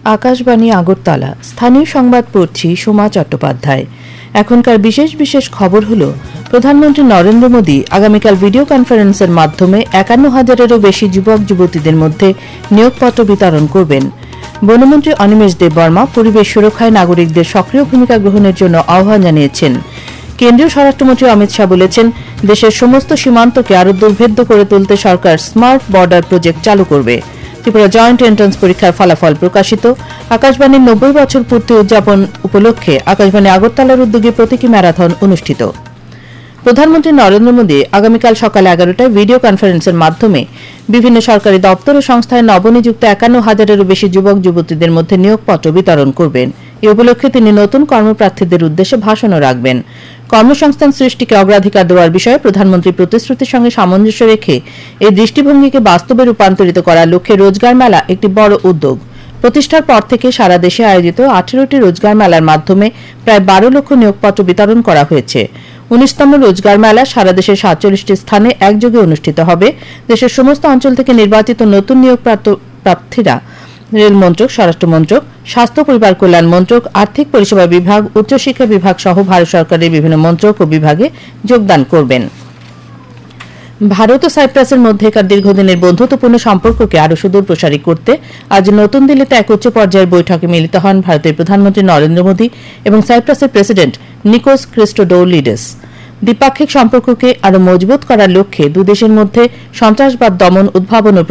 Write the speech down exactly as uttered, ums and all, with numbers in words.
আকাশবাণী আগরতলা। স্থানীয় সংবাদ পড়ছি সোমা চট্টোপাধ্যায়। এখনকার বিশেষ বিশেষ খবর হল, প্রধানমন্ত্রী নরেন্দ্র মোদী আগামীকাল ভিডিও কনফারেন্সের মাধ্যমে একান্ন হাজারেরও বেশি যুবক যুবতীদের মধ্যে নিয়োগপত্র বিতরণ করবেন। বনমন্ত্রী অনিমেষ দেববর্মা পরিবেশ সুরক্ষায় নাগরিকদের সক্রিয় ভূমিকা গ্রহণের জন্য আহ্বান জানিয়েছেন। কেন্দ্রীয় স্বরাষ্ট্রমন্ত্রী অমিত শাহ বলেছেন, দেশের সমস্ত সীমান্তকে আরও দুর্ভেদ্য করে তুলতে সরকার স্মার্ট বর্ডার প্রজেক্ট চালু করবে। ত্রিপুরা জয়েন্ট এন্ট্রান্স পরীক্ষার ফলাফল প্রকাশিত। আকাশবাণীর নব্বই বছর পূর্তি উদযাপন উপলক্ষে আকাশবাণী আগরতলার উদ্যোগে প্রতীকী ম্যারাথন অনুষ্ঠিত। প্রধানমন্ত্রী নরেন্দ্র মোদী আগামীকাল সকাল এগারোটায় ভিডিও কনফারেন্সের মাধ্যমে বিভিন্ন সরকারি দপ্তর ও সংস্থায় নবনিযুক্ত একান্ন হাজারেরও বেশি যুবক যুবতীদের মধ্যে নিয়োগপত্র বিতরণ করবেন। এ উপলক্ষে তিনি নতুন কর্মপ্রার্থীদের উদ্দেশ্যে ভাষণও রাখবেন। কর্মসংস্থান সৃষ্টিকে অগ্রাধিকার দেওয়ার বিষয়ে প্রধানমন্ত্রী প্রতিশ্রুতির সঙ্গে সামঞ্জস্য রেখে এই দৃষ্টিভঙ্গিকে বাস্তবে রূপান্তরিত করার লক্ষ্যে রোজগার মেলা একটি বড় উদ্যোগ। প্রতিষ্ঠার পর থেকে সারা দেশে আয়োজিত আঠেরোটি রোজগার মেলার মাধ্যমে প্রায় বারো লক্ষ নিয়োগপত্র বিতরণ করা হয়েছে। উনিশতম রোজগার মেলা সারা দেশের সাতচল্লিশটি স্থানে একযোগে অনুষ্ঠিত হবে। দেশের সমস্ত অঞ্চল থেকে নির্বাচিত নতুন নিয়োগপ্রাপ্ত প্রার্থীরা রেল মন্ত্রক, স্বরাষ্ট্র মন্ত্রক, স্বাস্থ্য পরিবার কল্যাণ মন্ত্রক, আর্থিক পরিষেবা বিভাগ, উচ্চশিক্ষা বিভাগ সহ ভারত সরকারের বিভিন্ন মন্ত্রক ও বিভাগে যোগদান করবেন। ভারত ও সাইপ্রাসের মধ্যেকার দীর্ঘদিনের বন্ধুত্বপূর্ণ সম্পর্ককে আরও সুদূর প্রসারী করতে আজ নতুন দিল্লিতে এক উচ্চ পর্যায়ের বৈঠকে মিলিত হন ভারতের প্রধানমন্ত্রী নরেন্দ্র মোদী এবং সাইপ্রাসের প্রেসিডেন্ট নিকোস ক্রিস্টোডৌলিডেস। দ্বিপাক্ষিক সম্পর্ককে আরও মজবুত করার লক্ষ্যে দুদেশের মধ্যে সন্ত্রাসবাদ দমন, উদ্ভাবন ও